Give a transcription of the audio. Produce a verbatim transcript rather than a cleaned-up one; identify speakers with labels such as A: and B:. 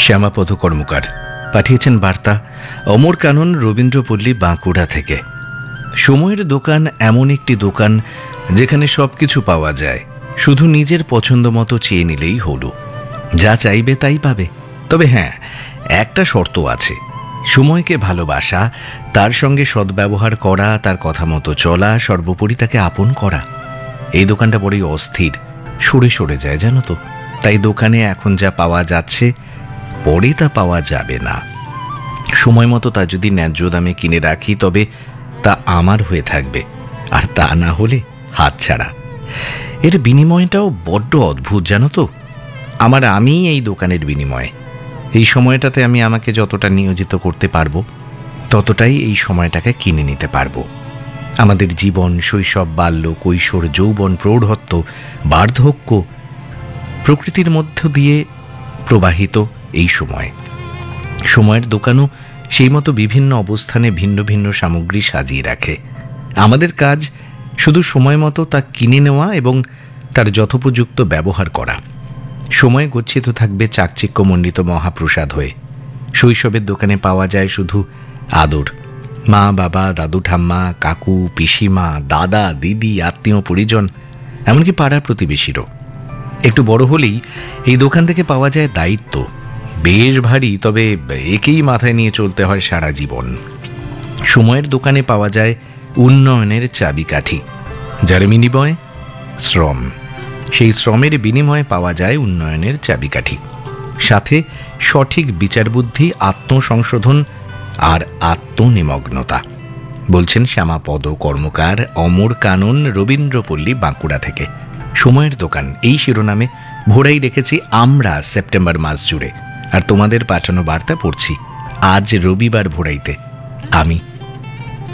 A: শ্যামাপদ কর্মকার পাঠিয়েছেন বার্তা অমর কানন, রবীন্দ্রপল্লী, বাঁকুড়া থেকে। সময়ের দোকান এমন একটি দোকান যেখানে সবকিছু পাওয়া যায়, শুধু নিজের পছন্দ মতো চেয়ে নিলেই হলো। যা চাইবে তাই পাবে। তবে হ্যাঁ, একটা শর্ত আছে, সময়কে ভালোবাসা, তার সঙ্গে সদ্ব্যবহার করা, তার কথা মতো চলা, সর্বোপরি তাকে আপন করা। এই দোকানটা বড়ই অস্থির, সরে সরে যায় জানো তো। তাই দোকানে এখন যা পাওয়া যাচ্ছে পরে তা পাওয়া যাবে না। সময় মতো তা যদি ন্যায্য দামে কিনে রাখি তবে তা আমার হয়ে থাকবে, আর তা না হলে হাতছাড়া। এর বিনিময়টাও বড্ড অদ্ভুত জানো তো। আমার আমি এই দোকানের বিনিময়ে এই সময়টাতে আমি আমাকে যতটা নিয়োজিত করতে পারবো ততটাই এই সময়টাকে কিনে নিতে পারবো। আমাদের জীবন, শৈশব, বাল্য, কৈশোর, যৌবন, প্রৌঢ়ত্ব, বার্ধক্য প্রকৃতির মধ্য দিয়ে প্রবাহিত এই সময়। সময়ের দোকানও সেই মতো বিভিন্ন অবস্থানে ভিন্ন ভিন্ন সামগ্রী সাজিয়ে রাখে। আমাদের কাজ শুধু সময় মতো তা কিনে নেওয়া এবং তার যথোপযুক্ত ব্যবহার করা। সময় গচ্ছিত থাকবে চাকচিক্যমণ্ডিত মহাপ্রসাদ হয়ে। শৈশবের দোকানে পাওয়া যায় শুধু আদর, মা বাবা, দাদু ঠাম্মা, কাকু, পিসিমা, দাদা, দিদি, আত্মীয় পরিজন, এমনকি পাড়ার প্রতিবেশীরও। একটু বড় হলেই এই দোকান থেকে পাওয়া যায় দায়িত্ব, বেশ ভারী, তবে একেই মাথায় নিয়ে চলতে হয় সারা জীবন। সময়ের দোকানে পাওয়া যায় উন্নয়নের চাবিকাঠি, যার বিনিময়ে শ্রম। সেই শ্রমের বিনিময়ে পাওয়া যায় উন্নয়নের চাবিকাঠি, সাথে সঠিক বিচারবুদ্ধি, আত্মসংশোধন আর আত্মনিমগ্নতা। বলছেন শ্যামাপদ কর্মকার, অমর কানন, রবীন্দ্রপল্লী, বাঁকুড়া থেকে। সময়ের দোকান এই শিরোনামে ভোরাই রেখেছি আমরা সেপ্টেম্বর মাস জুড়ে। আর তোমাদের পাঠানো বার্তা পড়ছি আজ রবিবার ভোরাইতে আমি।